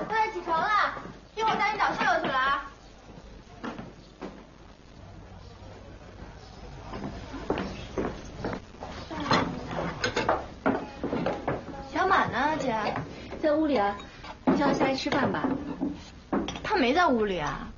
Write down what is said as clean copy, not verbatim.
快起床了，一会儿带你找舍友去了啊。小满呢，姐？ 在屋里啊，你叫他下来吃饭吧。 他没在屋里啊。